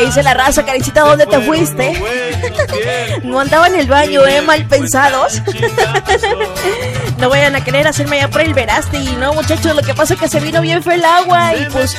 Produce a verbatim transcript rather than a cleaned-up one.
Dice la raza, Karencita, ¿dónde te fuiste? No andaba en el baño, eh, mal pensados. No vayan a querer hacerme allá por el Verasti. No, muchachos, lo que pasa es que se vino bien fue el agua y pues